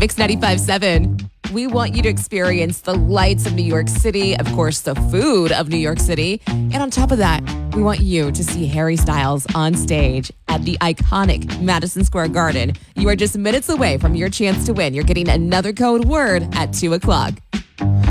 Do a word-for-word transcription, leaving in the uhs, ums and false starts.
Mix ninety-five point seven. We want you to experience the lights of New York City, of course, the food of New York City. And on top of that, we want you to see Harry Styles on stage at the iconic Madison Square Garden. You are just minutes away from your chance to win. You're getting another code word at two o'clock.